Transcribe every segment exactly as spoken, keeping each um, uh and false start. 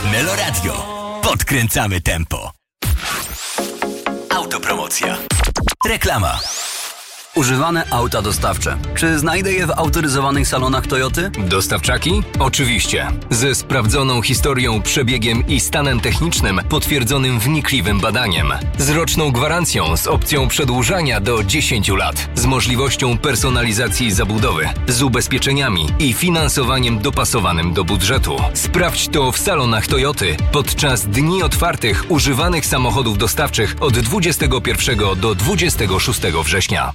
Meloradio. Podkręcamy tempo. Autopromocja. Reklama. Używane auta dostawcze. Czy znajdę je w autoryzowanych salonach Toyoty? Dostawczaki? Oczywiście. Ze sprawdzoną historią, przebiegiem i stanem technicznym potwierdzonym wnikliwym badaniem. Z roczną gwarancją z opcją przedłużania do dziesięciu lat. Z możliwością personalizacji zabudowy. Z ubezpieczeniami i finansowaniem dopasowanym do budżetu. Sprawdź to w salonach Toyoty podczas dni otwartych używanych samochodów dostawczych od dwudziestego pierwszego do dwudziestego szóstego września.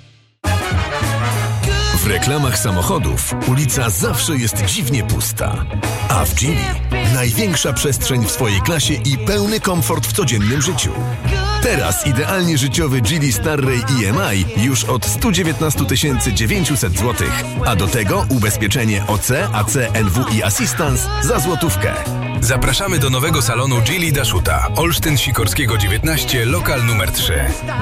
W reklamach samochodów ulica zawsze jest dziwnie pusta. A w Geely największa przestrzeń w swojej klasie i pełny komfort w codziennym życiu. Teraz idealnie życiowy Geely Starray E M I już od sto dziewiętnaście tysięcy dziewięćset złotych. A do tego ubezpieczenie O C, A C, N W i Assistance za złotówkę. Zapraszamy do nowego salonu Geely Dashuta. Olsztyn Sikorskiego dziewiętnaście, lokal numer trzy.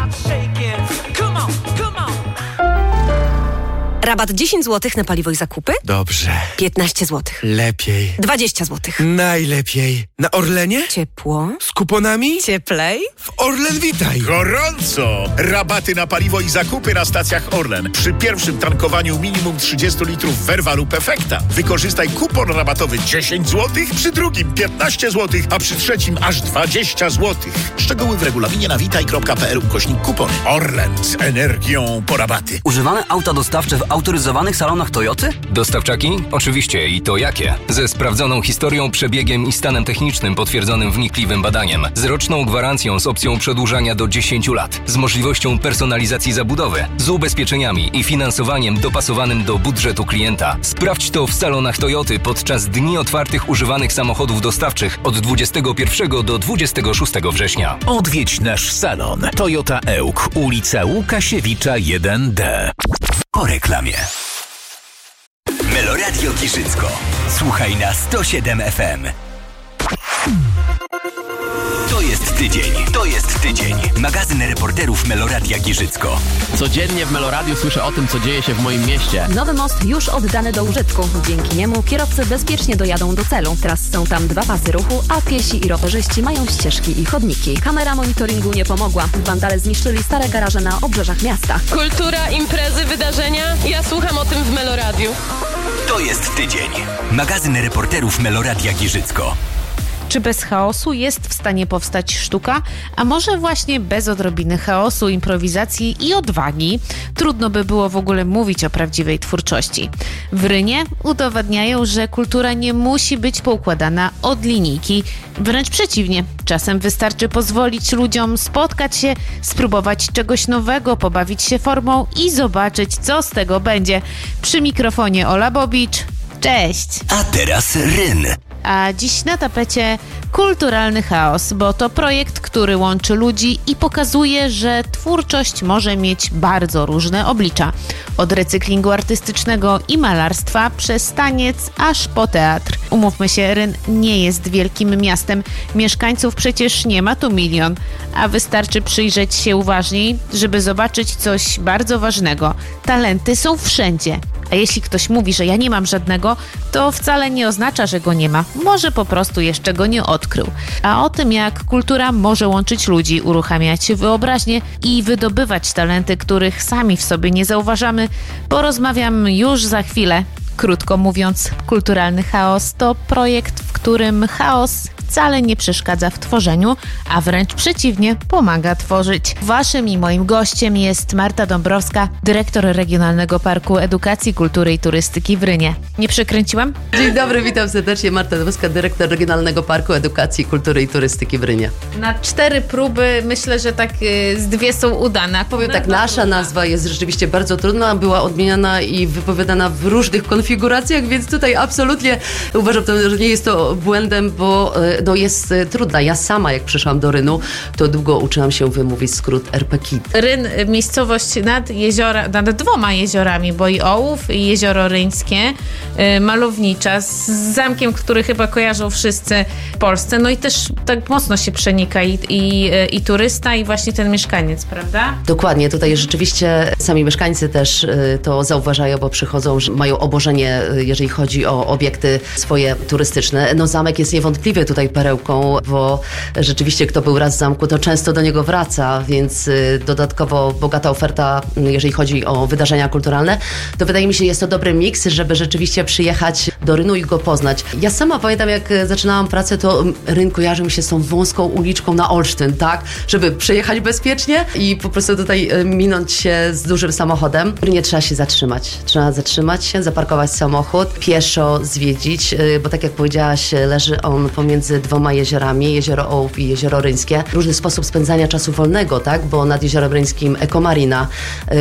Rabat dziesięć złotych na paliwo i zakupy? Dobrze. piętnaście złotych. Lepiej. dwadzieścia złotych. Najlepiej. Na Orlenie? Ciepło. Z kuponami? Cieplej. W Orlen Witaj. Gorąco! Rabaty na paliwo i zakupy na stacjach Orlen. Przy pierwszym tankowaniu minimum trzydzieści litrów Verva lub Effekta. Wykorzystaj kupon rabatowy dziesięć złotych, przy drugim piętnaście złotych, a przy trzecim aż dwadzieścia złotych. Szczegóły w regulaminie na witaj kropka p l ukośnik kupon. Orlen z energią po rabaty. Używane auta dostawcze w autoryzowanych salonach Toyoty? Dostawczaki? Oczywiście i to jakie? Ze sprawdzoną historią, przebiegiem i stanem technicznym potwierdzonym wnikliwym badaniem. Z roczną gwarancją z opcją przedłużania do dziesięciu lat. Z możliwością personalizacji zabudowy. Z ubezpieczeniami i finansowaniem dopasowanym do budżetu klienta. Sprawdź to w salonach Toyoty podczas dni otwartych używanych samochodów dostawczych od dwudziestego pierwszego do dwudziestego szóstego września. Odwiedź nasz salon. Toyota Ełk, ulica Łukasiewicza jeden D. Po reklamie. Meloradio Giżycko. Słuchaj na sto siedem F M. To jest tydzień. To jest tydzień. Magazyn reporterów Meloradia Giżycko. Codziennie w Meloradiu słyszę o tym, co dzieje się w moim mieście. Nowy most już oddany do użytku. Dzięki niemu kierowcy bezpiecznie dojadą do celu. Teraz są tam dwa pasy ruchu, a piesi i rowerzyści mają ścieżki i chodniki. Kamera monitoringu nie pomogła. Wandale zniszczyli stare garaże na obrzeżach miasta. Kultura, imprezy, wydarzenia. Ja słucham o tym w Meloradiu. To jest tydzień. Magazyn reporterów Meloradia Giżycko. Czy bez chaosu jest w stanie powstać sztuka? A może właśnie bez odrobiny chaosu, improwizacji i odwagi trudno by było w ogóle mówić o prawdziwej twórczości. W Rynie udowadniają, że kultura nie musi być poukładana od linijki. Wręcz przeciwnie. Czasem wystarczy pozwolić ludziom spotkać się, spróbować czegoś nowego, pobawić się formą i zobaczyć, co z tego będzie. Przy mikrofonie Ola Bobicz. Cześć! A teraz Ryn. A dziś na tapecie kulturalny chaos, bo to projekt, który łączy ludzi i pokazuje, że twórczość może mieć bardzo różne oblicza. Od recyklingu artystycznego i malarstwa przez taniec aż po teatr. Umówmy się, Ryn nie jest wielkim miastem. Mieszkańców przecież nie ma tu milion, a wystarczy przyjrzeć się uważniej, żeby zobaczyć coś bardzo ważnego. Talenty są wszędzie. A jeśli ktoś mówi, że ja nie mam żadnego, to wcale nie oznacza, że go nie ma. Może po prostu jeszcze go nie odkrył. A o tym, jak kultura może łączyć ludzi, uruchamiać wyobraźnię i wydobywać talenty, których sami w sobie nie zauważamy, porozmawiam już za chwilę. Krótko mówiąc, kulturalny chaos to projekt, w którym chaos wcale nie przeszkadza w tworzeniu, a wręcz przeciwnie, pomaga tworzyć. Waszym i moim gościem jest Marta Dąbrowska, dyrektor Regionalnego Parku Edukacji, Kultury i Turystyki w Rynie. Nie przekręciłam? Dzień dobry, witam serdecznie. Marta Dąbrowska, dyrektor Regionalnego Parku Edukacji, Kultury i Turystyki w Rynie. Na cztery próby myślę, że tak z dwie są udane. Powiem tak, nasza nazwa jest rzeczywiście bardzo trudna, była odmieniana i wypowiadana w różnych konfiguracjach, więc tutaj absolutnie uważam, że nie jest to błędem, bo no jest trudna. Ja sama, jak przyszłam do Rynu, to długo uczyłam się wymówić skrót R P K I T. Ryn, miejscowość nad jeziora, nad dwoma jeziorami, bo i Ołów, i Jezioro Ryńskie, yy, malownicza, z zamkiem, który chyba kojarzą wszyscy w Polsce. No i też tak mocno się przenika i, i, yy, i turysta, i właśnie ten mieszkaniec, prawda? Dokładnie. Tutaj rzeczywiście sami mieszkańcy też yy, to zauważają, bo przychodzą, że mają obożenie wydarzenie, jeżeli chodzi o obiekty swoje turystyczne. No zamek jest niewątpliwie tutaj perełką, bo rzeczywiście kto był raz w zamku, to często do niego wraca, więc dodatkowo bogata oferta, jeżeli chodzi o wydarzenia kulturalne, to wydaje mi się, jest to dobry miks, żeby rzeczywiście przyjechać do Rynu i go poznać. Ja sama pamiętam, jak zaczynałam pracę, to Ryn kojarzył mi się z tą wąską uliczką na Olsztyn, tak? Żeby przejechać bezpiecznie i po prostu tutaj minąć się z dużym samochodem. W Rynie trzeba się zatrzymać. Trzeba zatrzymać się, zaparkować samochód, pieszo zwiedzić, bo tak jak powiedziałaś, leży on pomiędzy dwoma jeziorami, jezioro Ołów i jezioro Ryńskie. Różny sposób spędzania czasu wolnego, tak? Bo nad jeziorem Ryńskim ekomarina,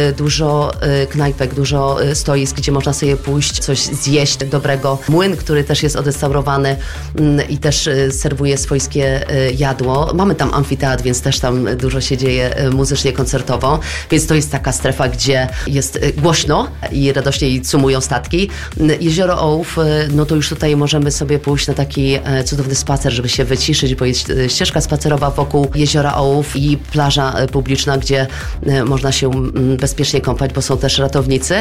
dużo knajpek, dużo stoisk, gdzie można sobie pójść, coś zjeść dobrego. Młyn, który też jest odrestaurowany i też serwuje swojskie jadło. Mamy tam amfiteatr, więc też tam dużo się dzieje muzycznie, koncertowo, więc to jest taka strefa, gdzie jest głośno i radośnie i cumują statki. Jezioro Ołów, no to już tutaj możemy sobie pójść na taki cudowny spacer, żeby się wyciszyć, bo jest ścieżka spacerowa wokół jeziora Ołów i plaża publiczna, gdzie można się bezpiecznie kąpać, bo są też ratownicy,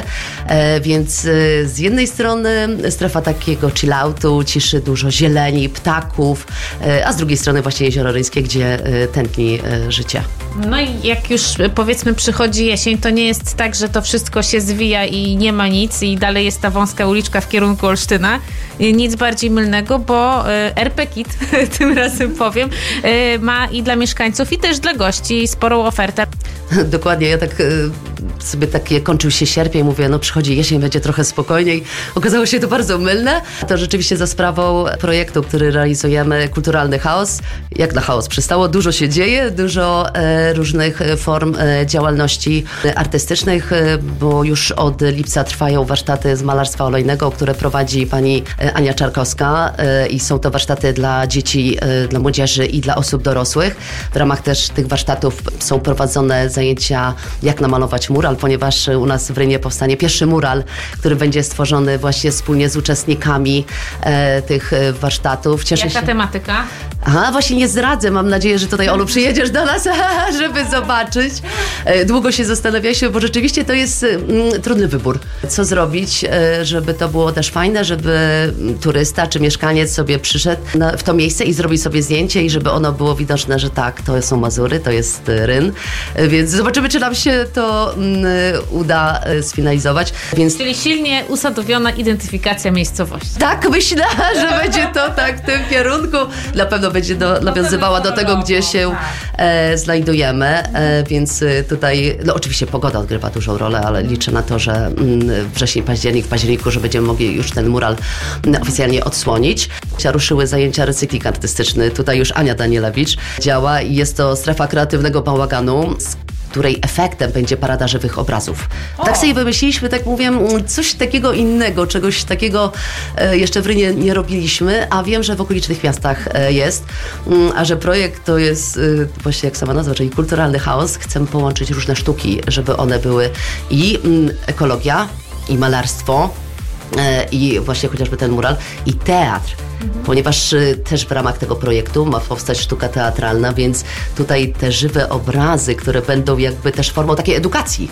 więc z jednej strony strefa takiego chilloutu, ciszy, dużo zieleni, ptaków, a z drugiej strony właśnie jezioro Ryńskie, gdzie tętni życie. No i jak już powiedzmy przychodzi jesień, to nie jest tak, że to wszystko się zwija i nie ma nic i dalej jest ta wąska uliczka w kierunku Olsztyna. Nic bardziej mylnego, bo R P Kit, tym razem powiem, ma i dla mieszkańców, i też dla gości sporą ofertę. Dokładnie, ja tak sobie takie, kończył się sierpień, mówię, no przychodzi jesień, będzie trochę spokojniej. Okazało się to bardzo mylne. To rzeczywiście za sprawą projektu, który realizujemy, Kulturalny Chaos. Jak na chaos przystało, dużo się dzieje, dużo e, różnych form e, działalności artystycznych, e, bo już od lipca trwają warsztaty z malarstwa olejnego, które prowadzi pani Ania Czarkowska e, i są to warsztaty dla dzieci, e, dla młodzieży i dla osób dorosłych. W ramach też tych warsztatów są prowadzone zajęcia, jak namalować mural, ponieważ u nas w Rynie powstanie pierwszy mural, który będzie stworzony właśnie wspólnie z uczestnikami e, tych warsztatów. Cieszę Jaka się. tematyka? Aha, właśnie nie zdradzę. Mam nadzieję, że tutaj, Olu, przyjedziesz do nas, żeby zobaczyć. E, długo się zastanawialiśmy, bo rzeczywiście to jest mm, trudny wybór. Co zrobić, e, żeby to było też fajne, żeby turysta czy mieszkaniec sobie przyszedł na, w to miejsce i zrobił sobie zdjęcie i żeby ono było widoczne, że tak, to są Mazury, to jest Ryn. E, więc zobaczymy, czy nam się to mm, uda e, sfinalizować. Więc... Czyli silnie usadowiona identyfikacja miejscowości. Tak, myślę, że będzie to tak w tym kierunku. Na pewno będzie do, nawiązywała do tego, gdzie się e, znajdujemy, e, więc tutaj, no oczywiście pogoda odgrywa dużą rolę, ale liczę na to, że mm, wrzesień, październik, w październiku, że będziemy mogli już ten mural mm, oficjalnie odsłonić. Ruszyły zajęcia recykling artystyczny. Tutaj już Ania Danielewicz działa i jest to strefa kreatywnego bałaganu, której efektem będzie parada żywych obrazów. O. Tak sobie wymyśliliśmy, tak mówię, coś takiego innego, czegoś takiego e, jeszcze w Rynie nie robiliśmy, a wiem, że w okolicznych miastach e, jest, mm, a że projekt to jest e, właśnie jak sama nazwa, czyli kulturalny chaos. Chcemy połączyć różne sztuki, żeby one były i mm, ekologia, i malarstwo, e, i właśnie chociażby ten mural, i teatr. Mhm. Ponieważ y, też w ramach tego projektu ma powstać sztuka teatralna, więc tutaj te żywe obrazy, które będą jakby też formą takiej edukacji,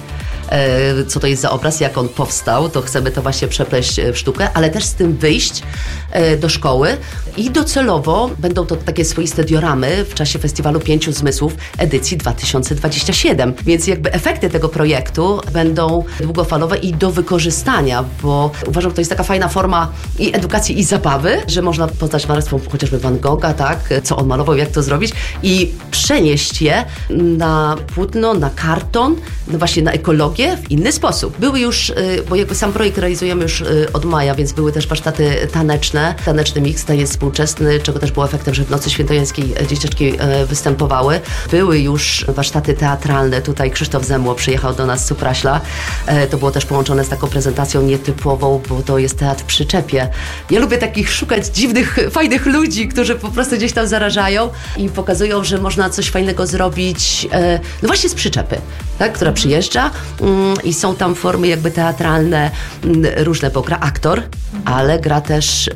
e, co to jest za obraz, jak on powstał, to chcemy to właśnie przepleść w sztukę, ale też z tym wyjść e, do szkoły i docelowo będą to takie swoiste dioramy w czasie Festiwalu Pięciu Zmysłów edycji dwa tysiące dwudziestej siódmej. Więc jakby efekty tego projektu będą długofalowe i do wykorzystania, bo uważam, że to jest taka fajna forma i edukacji, i zabawy, że można Można poznać malarstwo chociażby Van Gogha, tak? Co on malował, jak to zrobić i przenieść je na płótno, na karton, no właśnie na ekologię w inny sposób. Były już, bo jakby sam projekt realizujemy już od maja, więc były też warsztaty taneczne, taneczny mix, taniec współczesny, czego też było efektem, że w Nocy Świętojańskiej dzieciaczki występowały. Były już warsztaty teatralne, tutaj Krzysztof Zemło przyjechał do nas z Supraśla. To było też połączone z taką prezentacją nietypową, bo to jest teatr w przyczepie. Ja lubię takich szukać dziwnych, fajnych ludzi, którzy po prostu gdzieś tam zarażają i pokazują, że można coś fajnego zrobić, no właśnie z przyczepy, tak, która przyjeżdża i są tam formy jakby teatralne różne, bo gra aktor, ale gra też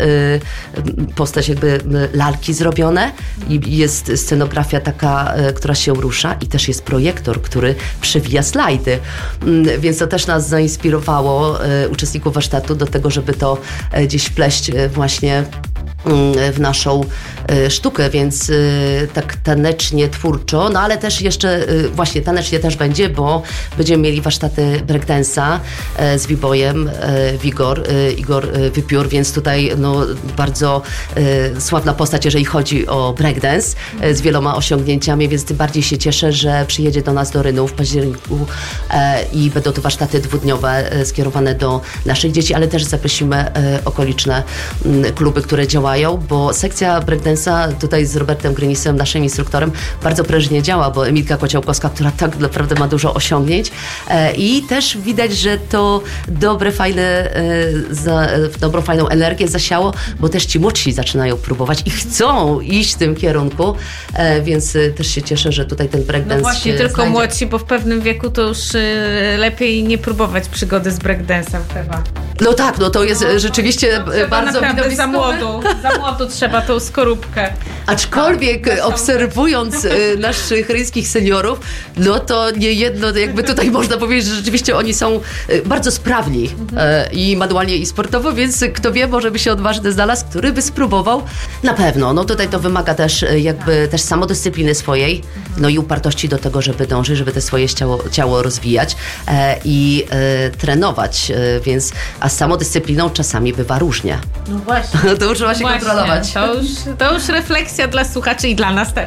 postać jakby lalki zrobione i jest scenografia taka, która się rusza i też jest projektor, który przewija slajdy, więc to też nas zainspirowało, uczestników warsztatu, do tego, żeby to gdzieś wpleść właśnie w naszą sztukę, więc tak tanecznie, twórczo, no ale też jeszcze właśnie tanecznie też będzie, bo będziemy mieli warsztaty breakdance'a z B-boyem, Wigor, Igor Wypiór, więc tutaj no, bardzo sławna postać, jeżeli chodzi o breakdance, z wieloma osiągnięciami, więc tym bardziej się cieszę, że przyjedzie do nas do Rynu w październiku i będą to warsztaty dwudniowe skierowane do naszych dzieci, ale też zaprosimy okoliczne kluby, które działają, bo sekcja breakdance'a tutaj z Robertem Grynisem, naszym instruktorem, bardzo prężnie działa, bo Emilka Kociołkowska, która tak naprawdę ma dużo osiągnięć i też widać, że to dobre, fajne, za, dobrą, fajną energię zasiało, bo też ci młodsi zaczynają próbować i chcą iść w tym kierunku, więc też się cieszę, że tutaj ten breakdance No właśnie, tylko znajdzie. młodsi, bo w pewnym wieku to już lepiej nie próbować przygody z breakdance'em chyba. No tak, no to jest no, rzeczywiście no, bardzo naprawdę za młodu, za młodu trzeba tą skorupkę. Aczkolwiek tak, obserwując naszych ryńskich seniorów, no to nie jedno, jakby tutaj można powiedzieć, że rzeczywiście oni są bardzo sprawni mhm. i manualnie, i sportowo, więc kto wie, może by się odważny znalazł, który by spróbował. Na pewno, no tutaj to wymaga też jakby też samodyscypliny swojej, no i upartości do tego, żeby dążyć, żeby te swoje ciało, ciało rozwijać e, i e, trenować, e, więc a z samodyscypliną czasami bywa różnie. No właśnie. To już trzeba się właśnie, kontrolować. To już, to już refleksja dla słuchaczy i dla nas też.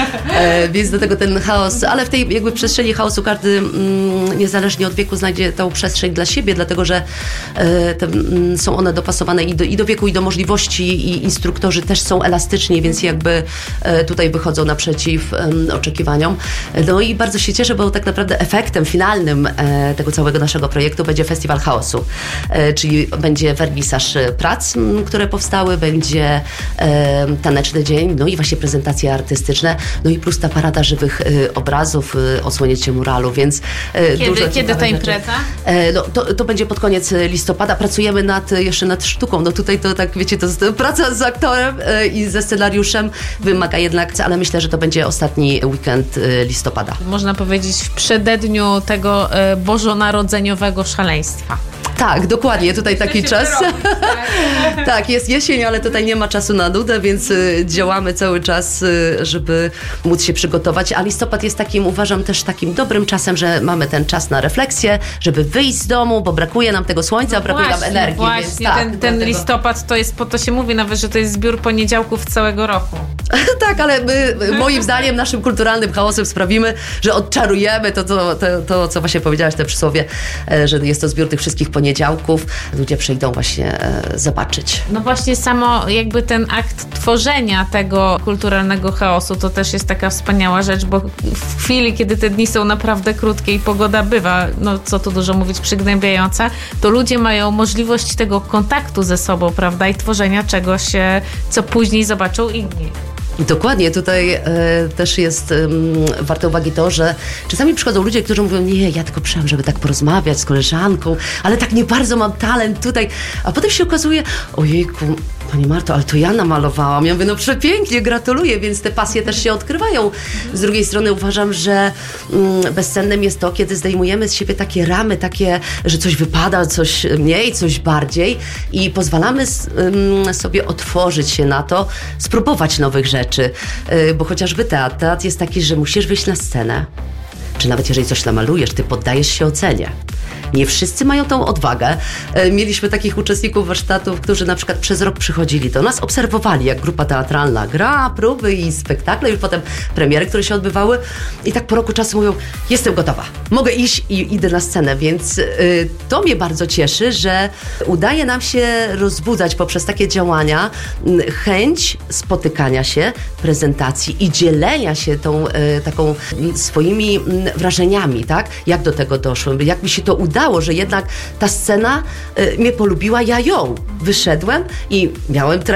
E, więc do tego ten chaos, ale w tej jakby przestrzeni chaosu każdy mm, niezależnie od wieku znajdzie tą przestrzeń dla siebie, dlatego że e, te, mm, są one dopasowane i do, i do wieku, i do możliwości, i instruktorzy też są elastyczni, więc jakby e, tutaj wychodzą naprzeciw e, oczekiwaniom. No i bardzo się cieszę, bo tak naprawdę efektem finalnym e, tego całego naszego projektu będzie Festiwal Chaosu, e, czyli będzie wernisaż prac, m, które powstały, będzie e, taneczny dzień, no i właśnie prezentacje artystyczne, no i plus ta parada żywych e, obrazów, e, odsłonięcie muralu, więc e, Kiedy, dużo kiedy ta impreza? E, no, to, to będzie pod koniec listopada. Pracujemy nad, jeszcze nad sztuką. No tutaj to tak, wiecie, to jest praca z aktorem e, i ze scenariuszem wymaga jednak, ale myślę, że to będzie ostatni weekend e, listopada. Można powiedzieć w przededniu tego e, bożonarodzeniowego szaleństwa. Tak, dokładnie, tutaj taki czas. Robić, tak? Tak, jest jesień, ale tutaj nie ma czasu na nudę, więc y, działamy cały czas, y, żeby móc się przygotować, a listopad jest takim, uważam, też takim dobrym czasem, że mamy ten czas na refleksję, żeby wyjść z domu, bo brakuje nam tego słońca, no brakuje właśnie, nam energii. Właśnie, więc tak, ten, ten listopad to jest, po to się mówi nawet, że to jest zbiór poniedziałków całego roku. Tak, ale my, moim zdaniem, naszym kulturalnym chaosem sprawimy, że odczarujemy to, to, to, to co właśnie powiedziałaś, te przysłowie, że jest to zbiór tych wszystkich poniedziałków. Ludzie przyjdą właśnie e, zobaczyć. No właśnie samo jakby ten akt tworzenia tego kulturalnego chaosu to też jest taka wspaniała rzecz, bo w chwili, kiedy te dni są naprawdę krótkie i pogoda bywa, no co tu dużo mówić, przygnębiająca, to ludzie mają możliwość tego kontaktu ze sobą, prawda, i tworzenia czegoś, co później zobaczą inni. Dokładnie, tutaj e, też jest e, warte uwagi to, że czasami przychodzą ludzie, którzy mówią, nie, ja tylko przyjechałam, żeby tak porozmawiać z koleżanką, ale tak nie bardzo mam talent tutaj, a potem się okazuje, ojejku, Pani Marto, ale to ja namalowałam. Ja mówię, no przepięknie, gratuluję, więc te pasje też się odkrywają. Z drugiej strony uważam, że mm, bezcennym jest to, kiedy zdejmujemy z siebie takie ramy, takie, że coś wypada, coś mniej, coś bardziej i pozwalamy s, mm, sobie otworzyć się na to, spróbować nowych rzeczy, yy, bo chociażby teatr, teatr jest taki, że musisz wyjść na scenę, czy nawet jeżeli coś namalujesz, ty poddajesz się ocenie. Nie wszyscy mają tą odwagę. Mieliśmy takich uczestników warsztatów, którzy na przykład przez rok przychodzili do nas, obserwowali, jak grupa teatralna gra, próby i spektakle, już potem premiery, które się odbywały i tak po roku czasu mówią, jestem gotowa, mogę iść i idę na scenę, więc y, to mnie bardzo cieszy, że udaje nam się rozbudzać poprzez takie działania y, chęć spotykania się, prezentacji i dzielenia się tą y, taką y, swoimi y, wrażeniami, tak? Jak do tego doszłem, jak mi się to udało, że jednak ta scena y, mnie polubiła, ja ją. Wyszedłem i miałem tremę,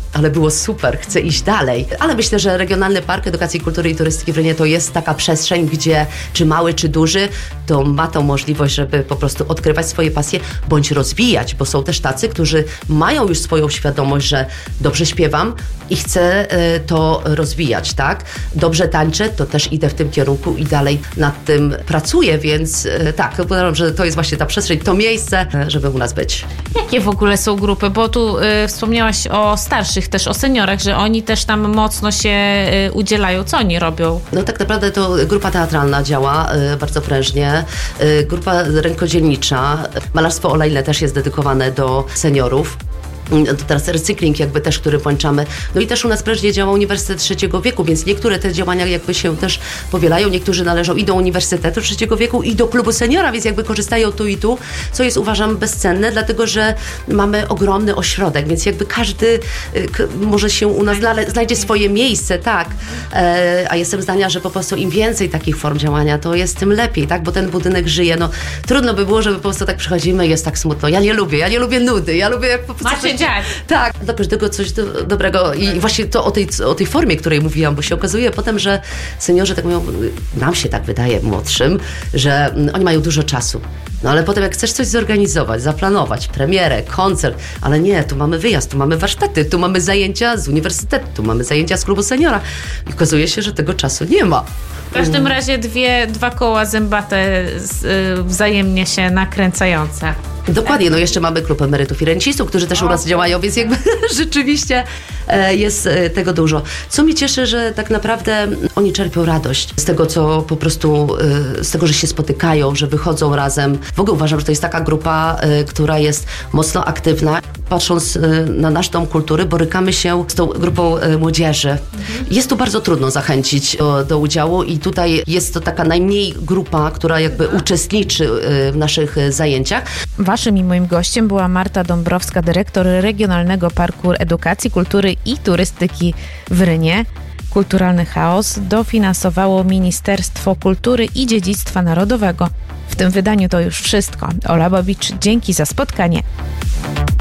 ale było super, chcę iść dalej. Ale myślę, że Regionalny Park Edukacji, Kultury i Turystyki w Rynie to jest taka przestrzeń, gdzie czy mały, czy duży, to ma tą możliwość, żeby po prostu odkrywać swoje pasje, bądź rozwijać, bo są też tacy, którzy mają już swoją świadomość, że dobrze śpiewam i chcę y, to rozwijać, tak? Dobrze tańczę, to też idę w tym kierunku i dalej nad tym pracuję, więc y, tak, uważam, że to jest właśnie ta przestrzeń, to miejsce, y, żeby u nas być. Jakie w ogóle są grupy? Bo tu y, wspomniałaś o starszych, też o seniorach, że oni też tam mocno się y, udzielają. Co oni robią? No tak naprawdę to grupa teatralna działa y, bardzo prężnie, y, grupa rękodzielnicza, malarstwo olejne też jest dedykowane do seniorów. To teraz recykling jakby też, który włączamy. No i też u nas prężnie działa Uniwersytet Trzeciego Wieku, więc niektóre te działania jakby się też powielają. Niektórzy należą i do Uniwersytetu Trzeciego Wieku, i do Klubu Seniora, więc jakby korzystają tu i tu, co jest uważam bezcenne, dlatego że mamy ogromny ośrodek, więc jakby każdy k- może się u nas znale- znajdzie swoje miejsce, tak. E, a jestem zdania, że po prostu im więcej takich form działania, to jest tym lepiej, tak, bo ten budynek żyje. No trudno by było, żeby po prostu tak przychodzimy i jest tak smutno. Ja nie lubię, ja nie lubię nudy, ja lubię jak po prostu... Macie dziać. Tak, dla każdego coś do, dobrego i właśnie to o tej, o tej formie, której mówiłam, bo się okazuje potem, że seniorzy tak mówią, nam się tak wydaje młodszym, że oni mają dużo czasu. No ale potem jak chcesz coś zorganizować, zaplanować, premierę, koncert, ale nie, tu mamy wyjazd, tu mamy warsztaty, tu mamy zajęcia z uniwersytetu, tu mamy zajęcia z klubu seniora i okazuje się, że tego czasu nie ma. W każdym razie dwie, dwa koła zębate z, y, wzajemnie się nakręcające. Dokładnie, no jeszcze mamy klub emerytów i rencistów, którzy też u nas działają, więc jakby rzeczywiście e, jest e, tego dużo. Co mnie cieszy, że tak naprawdę oni czerpią radość z tego, co po prostu, e, z tego, że się spotykają, że wychodzą razem. W ogóle uważam, że to jest taka grupa, e, która jest mocno aktywna. Patrząc e, na nasz Dom Kultury, borykamy się z tą grupą e, młodzieży. Mhm. Jest tu bardzo trudno zachęcić do, do udziału i tutaj jest to taka najmniej grupa, która jakby uczestniczy e, w naszych e, zajęciach. Waszym i moim gościem była Marta Dąbrowska, dyrektor Regionalnego Parku Edukacji, Kultury i Turystyki w Rynie. Kulturalny chaos dofinansowało Ministerstwo Kultury i Dziedzictwa Narodowego. W tym wydaniu to już wszystko. Ola Bobicz, dzięki za spotkanie.